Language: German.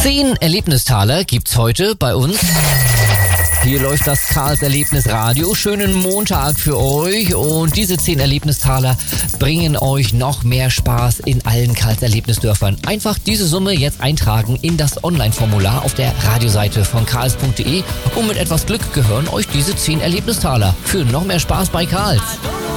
10 Erlebnistaler gibt's heute bei uns. Hier läuft das Karls Erlebnisradio. Schönen Montag für euch. Und diese 10 Erlebnistaler bringen euch noch mehr Spaß in allen Karls Erlebnisdörfern. Einfach diese Summe jetzt eintragen in das Online-Formular auf der Radioseite von karls.de. Und mit etwas Glück gehören euch diese 10 Erlebnistaler für noch mehr Spaß bei Karls.